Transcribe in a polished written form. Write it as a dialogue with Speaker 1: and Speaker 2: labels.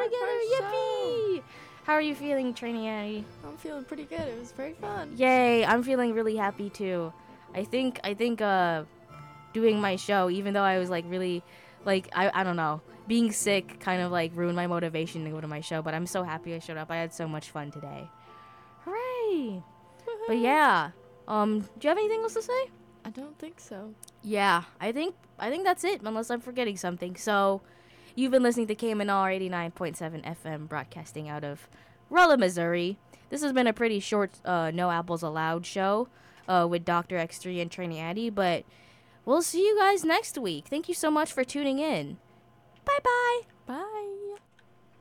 Speaker 1: together. Yippee! How are you feeling, Trainee Annie?
Speaker 2: I'm feeling pretty good. It was very fun.
Speaker 1: Yay! I'm feeling really happy too. I think doing my show, even though I was like really, like I don't know, being sick kind of like ruined my motivation to go to my show. But I'm so happy I showed up. I had so much fun today. Hooray! But yeah, do you have anything else to say?
Speaker 2: I don't think so.
Speaker 1: Yeah, I think that's it, unless I'm forgetting something. So, you've been listening to KMNR 89.7 FM, broadcasting out of Rolla, Missouri. This has been a pretty short No Apples Allowed show with Dr. X3 and Trainee Addy, but we'll see you guys next week. Thank you so much for tuning in. Bye-bye.
Speaker 2: Bye.